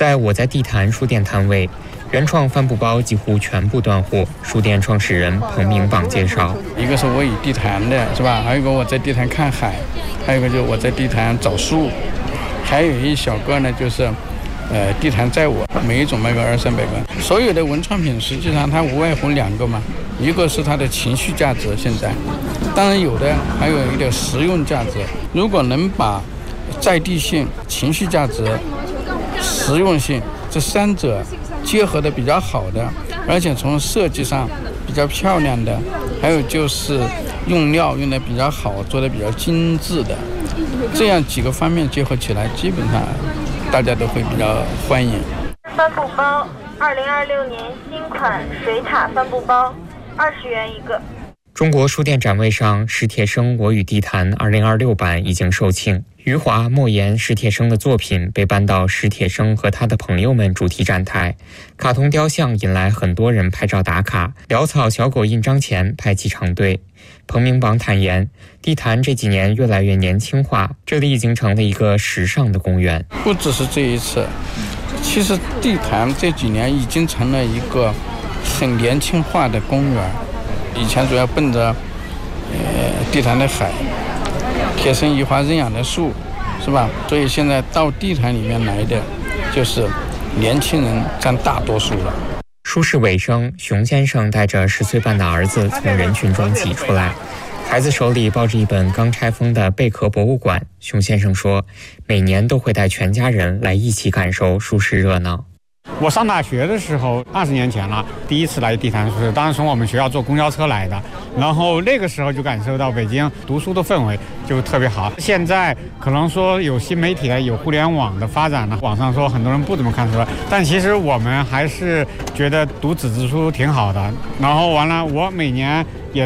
在我在地坛书店摊位，原创帆布包几乎全部断货。书店创始人彭明榜介绍， 一个是我以地坛的是吧，还有一个我在地坛看海，还有一个就是我在地坛找书，还有一小个呢就是地坛载我，每一种卖个200-300个。所有的文创品实际上它无外乎2个嘛，一个是它的情绪价值，现在当然有的还有一点实用价值。如果能把在地性、情绪价值、实用性这3者结合的比较好的，而且从设计上比较漂亮的，还有就是用料用的比较好，做的比较精致的，这样几个方面结合起来，基本上大家都会比较欢迎。 帆布包，2026年新款水獭帆布包，20元一个。 中国书店展位上，史铁生《我与地坛》2026版已经售罄。余华、莫言、史铁生的作品被搬到史铁生和他的朋友们主题展台，卡通雕像引来很多人拍照打卡，潦草小狗印章前排起长队。彭明榜坦言，地坛这几年越来越年轻化，这里已经成了一个时尚的公园。 不只是这一次，其实地坛这几年已经成了一个很年轻化的公园。以前主要奔着地坛的海、铁生移花认养的树，是吧？所以现在到地坛里面来的就是年轻人占大多数了。 书市尾声，熊先生带着10岁半的儿子从人群中挤出来，孩子手里抱着一本刚拆封的贝壳博物馆。熊先生说，每年都会带全家人来一起感受书市热闹。 我上大学的时候，20年前了，第一次来地坛书市，当时从我们学校坐公交车来的，然后那个时候就感受到北京读书的氛围就特别好。现在可能说有新媒体的、有互联网的发展了，网上说很多人不怎么看书了，但其实我们还是觉得读纸质书挺好的。然后完了，我每年也